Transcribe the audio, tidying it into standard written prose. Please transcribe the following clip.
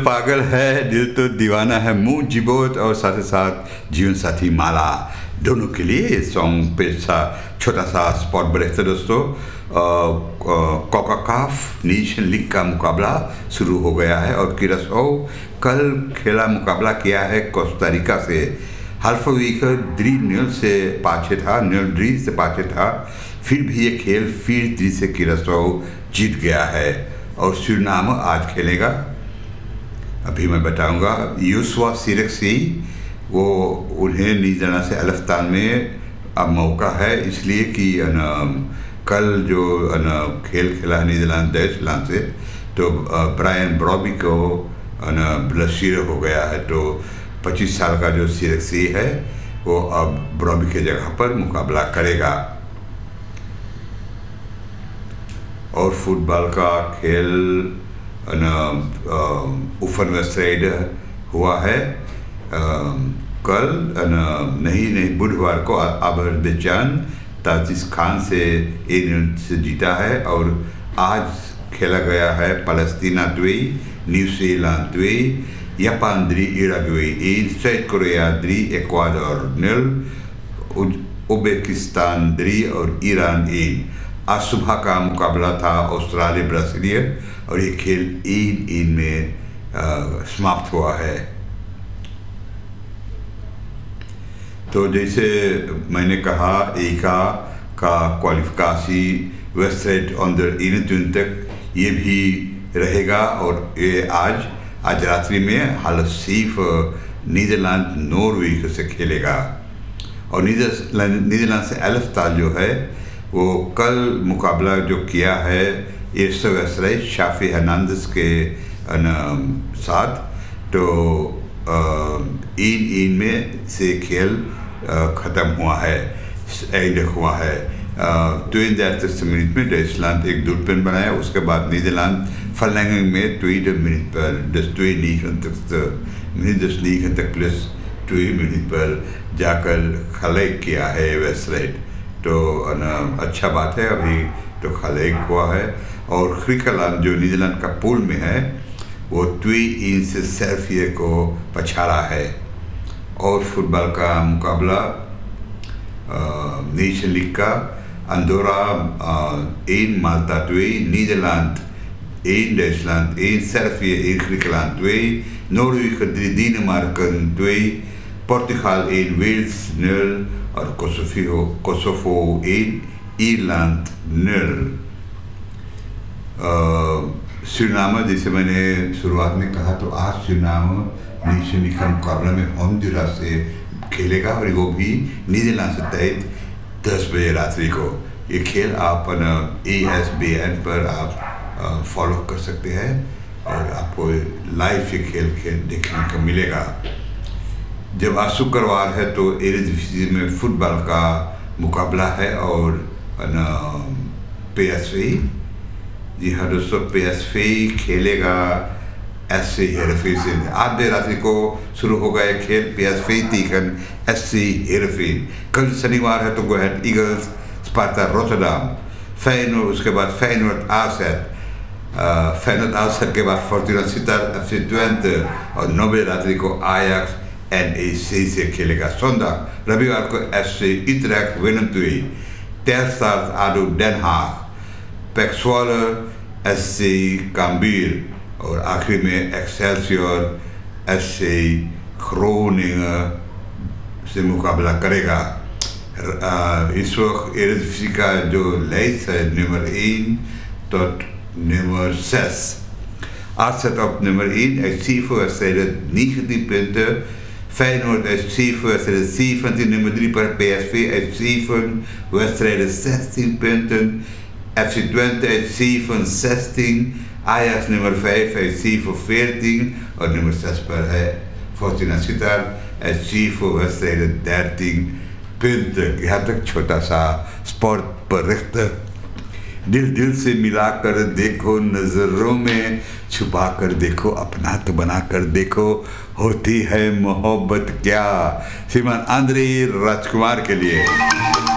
पागल है, दिल तो दीवाना है, मुंह जिबोत और साथ ही साथ जीवन साथी माला, दोनों के लिए सॉन्ग पे छोटा सा स्पॉट ब्रेक था दोस्तों। कॉकाकाफ नेशन लीग का मुकाबला शुरू हो गया है और किरसओ कल खेला मुकाबला किया है कोस्टारिका से। हाल्फवीक 3-0 से पाछे था, 0-3 से पाछे था, फिर भी ये खेल फिर 3 से किरसओ जीत गया है और सूरिनाम आज खेलेगा। अभी मैं बताऊंगा। यूसुआ सिरक्सी वो उन्हें नीदरलैंड से एल्फ्तान में अब मौका है, इसलिए कि कल जो खेल खेला है नीदरलैंड देशलैंड से, तो ब्रायन ब्रॉबी को ब्लशीर हो गया है, तो 25 साल का जो सिरक्सी है वो अब ब्रॉबी के जगह पर मुकाबला करेगा। और फुटबॉल का खेल उफन वेस्ट्रेड हुआ है कल नहीं बुधवार को अजरबैजान ताजिकिस्तान से 1-0 से जीता है। और आज खेला गया है पैलेस्टीना 2, New Zealand 2, Japan 3, Uruguay 1, south Korea 3, Ecuador 0, Uzbekistan 3 और ईरान 1। आज सुबह का मुकाबला था ऑस्ट्रेलिया ब्राजीलिया और ये खेल 1-1 में समाप्त हुआ है। तो जैसे मैंने कहा, एका का क्वालिफिकाशी वेस्टरेड अंडर 21 तक ये भी रहेगा और ये आज रात्रि में हाल सिर्फ नीदरलैंड नॉर्वे से खेलेगा। और नीदरलैंड से एल्फ्तान जो है वो कल मुकाबला जो किया है एर्सो वेस्टरेड शाफी हर्नांडेज के साथ, तो 1-1 में से खेल ख़त्म हुआ है, एंड हुआ है। 32 मिनट में डचलैंड एक doelpunt बनाया, उसके बाद नीदरलैंड verlenging में 2 मिनट पर 29 प्लस 2 मिनट पर जाकर खलेग किया है वेस्टरेड, तो अच्छा बात है, अभी तो खलेग हुआ है। और ग्रीकलैंड जो नीदरलैंड का पूल में है वो 2-1 से सर्बिया को पछाड़ा है। और फुटबॉल का मुकाबला नेशन लीग का अंडोरा 1, माल्टा 2, Netherlands 1, डचलैंड 1, Serbia 1, ग्रीकलैंड 2, Norway 3, Denmark 2, Portugal 1, Wales 0 और कोसोवो 1, ईरलैंड 0। सूरिनाम, जैसे मैंने शुरुआत में कहा, तो आज सूरिनाम नेशन लीग का मुकाबला में होंडुरास से खेलेगा और वो भी नीदरलैंड से तय 10 बजे रात्रि को। ये खेल आप ESPN पर आप फॉलो कर सकते हैं और आपको लाइव ये खेल देखने को मिलेगा। जब आज शुक्रवार है तो एरेडिविsie में फुटबॉल का मुकाबला है और PSV, जी हाँ दोस्तों, PSV खेलेगा SC Heerenveen से। आज देर रात्रि को शुरू हो गया खेल PSV तीखन SC Heerenveen। कल शनिवार है तो गो अहेड ईगल्स स्पार्टा रोटरडाम, फेयनोर्ड, उसके बाद फेयनोर्ड आसर के बाद फोर्तुना सितार FC Twente और 9 रात्रि को आयाक्स NEC से खेलेगा। sondag रविवार को FC Utrecht Willem 2, Telstar ADO Den Haag, PEC Zwolle SC Cambuur और आखिरी में एक्सेलसियोर SC ग्रोनिंगर से मुकाबला करेगा। इस वक्त एरेडिविsie का जो lijst है number 1 tot nummer 6. AZ op nummer 1 uit 7 wedstrijden 19 punten. Feyenoord uit 7 wedstrijden 17, nummer 3 per PSV uit 7 wedstrijden 16 punten. FC Twente uit 7, 16. Ajax nummer 5 uit 7, 14. और nummer 6 पर है Fortuna Sittard uit 7 wedstrijden 13 punten। यहाँ तक छोटा सा sport बरिcht। दिल से मिलाकर देखो, नजरों में छुपा कर देखो, अपना तो बना कर देखो, होती है मोहब्बत क्या। श्रीमान आंद्रे राजकुमार के लिए।